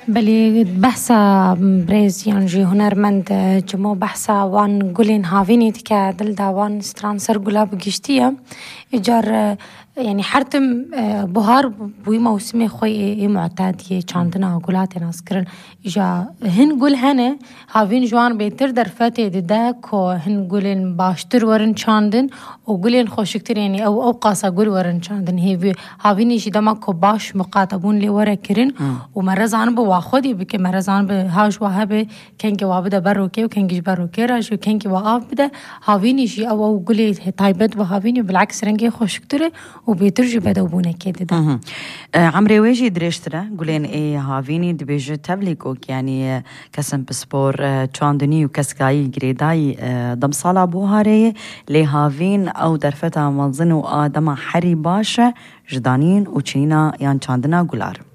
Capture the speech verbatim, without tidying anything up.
بلی بحثا برز یانجی هنرمند جمو بحثا وان گلین هاوینید که دل داوان سترانسر گلاب گشتیه اجار يعني حرتم بهار بوي موسمي خوي معتادية چاندنا گلات ناسكرن إجا هن گل هنه هاوين جوان بيتر در فتي دا كو هن گلين باشتر ورن چاندن و گلين خوشكتر يعني أو أو قاسا گل ورن چاندن هي هاوين إجي دما كو باش مقاطبون لي ورا كرن و مرزان بواخدي بك مرزان بهاج وهبه كنك وابده بروكي وكنك بروكي راج وكنك وآب بده هاوين إجي أو أو گلي تايبت وهاوين بالعكس رنگي خوشكتر وبيترجي بدوبونه كده ده عمري ويجي دريشتره قولين ايه هافيني دبيجو تبليكوك يعني كسم بسبور تشاندني وكسكاي جريداي دم صالا بوهاري لي هافين او درفتا منظن و آدم حري باشا جدانين وچينا يعني چاندنا قولار